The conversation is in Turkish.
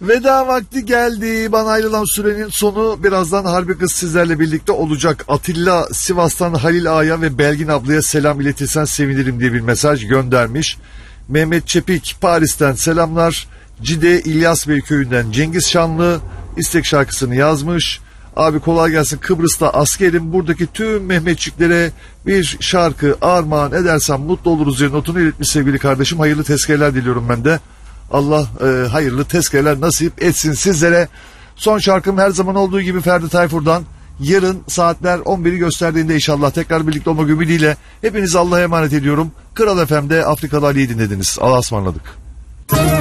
Veda vakti geldi. Bana ayrılan sürenin sonu birazdan Harbi Kız sizlerle birlikte olacak. Atilla Sivas'tan Halil Ağa'ya ve Belgin ablaya selam iletirsen sevinirim diye bir mesaj göndermiş. Mehmet Çepik Paris'ten selamlar. Cide İlyas Bey köyünden Cengiz Şanlı istek şarkısını yazmış. Abi kolay gelsin, Kıbrıs'ta askerim, buradaki tüm Mehmetçiklere bir şarkı armağan edersem mutlu oluruz diye notunu iletmiş sevgili kardeşim. Hayırlı tezkereler diliyorum ben de. Allah hayırlı tezkereler nasip etsin sizlere. Son şarkım her zaman olduğu gibi Ferdi Tayfur'dan. Yarın saatler 11'i gösterdiğinde inşallah tekrar birlikte olmak ümidiyle hepinizi Allah'a emanet ediyorum. Kral FM'de Afrikalı Ali'yi dinlediniz. Allah'a ısmarladık.